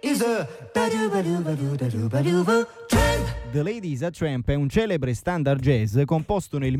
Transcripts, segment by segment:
is a ba-do-ba-do-ba-do-ba-do-ba-do tramp. The Lady is a Tramp è un celebre standard jazz composto nel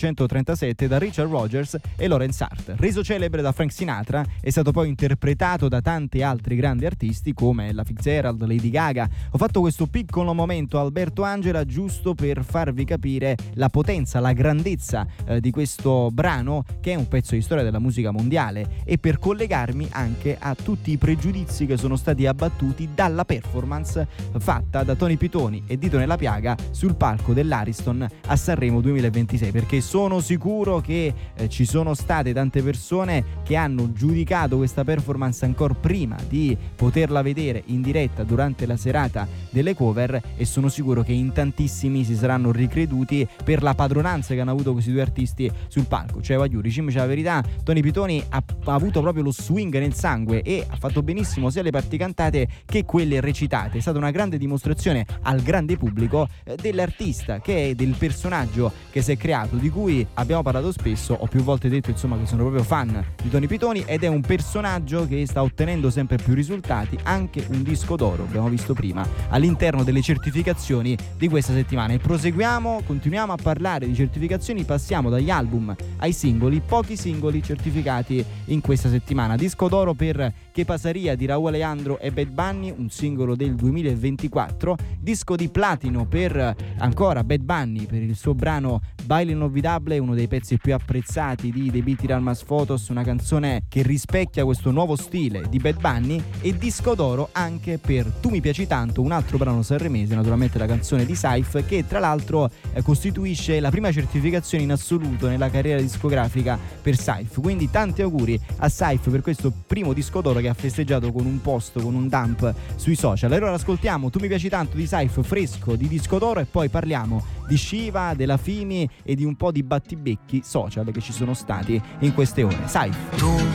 1937 da Richard Rodgers e Lawrence Hart. Reso celebre da Frank Sinatra, è stato poi interpretato da tanti altri grandi artisti come Ella Fitzgerald, Lady Gaga. Ho fatto questo piccolo momento Alberto Angela giusto per farvi capire la potenza, la grandezza di questo brano, che è un pezzo di storia della musica mondiale, e per collegarmi anche a tutti i pregiudizi che sono stati abbattuti dalla performance fatta da Tony Pitoni e Dito Nella Piaga sul palco dell'Ariston a Sanremo 2026, perché sono sicuro che ci sono state tante persone che hanno giudicato questa performance ancora prima di poterla vedere in diretta durante la serata delle cover, e sono sicuro che in tantissimi si saranno ricreduti per la padronanza che hanno avuto questi due artisti sul palco. Cioè, voglio diciamoci la verità, Tony Pitoni ha avuto proprio lo swing nel sangue e ha fatto benissimo sia le parti cantate che quelle recitate. È stata una grande dimostrazione al grande pubblico dell'artista, che è del personaggio che si è creato, di cui abbiamo parlato spesso. Ho più volte detto insomma che sono proprio fan di Tony Pitoni, ed è un personaggio che sta ottenendo sempre più risultati, anche un disco d'oro, abbiamo visto prima, all'interno delle certificazioni di questa settimana. E proseguiamo, continuiamo a parlare di certificazioni, passiamo dagli album ai singoli, pochi singoli certificati in questa settimana. Disco d'oro per Che Pasaria di Rauw Alejandro e Bad Bunny, un singolo del 2024. Disco di platino per ancora Bad Bunny per il suo brano Baile Inolvidable, uno dei pezzi più apprezzati di Debí Tirar Más Fotos, una canzone che rispecchia questo nuovo stile di Bad Bunny. E disco d'oro anche per Tu mi piaci tanto, un altro brano sanremese, naturalmente la canzone di Saif, che tra l'altro costituisce la prima certificazione in assoluto nella carriera discografica per Saif. Quindi tanti auguri a Saif per questo primo disco d'oro che ha festeggiato con un post, con un dump sui social. Allora ascoltiamo Tu mi piaci tanto di Saif, fresco di disco d'oro, e poi parliamo di Shiva, della Fimi e di un po' di battibecchi social che ci sono stati in queste ore. Saif.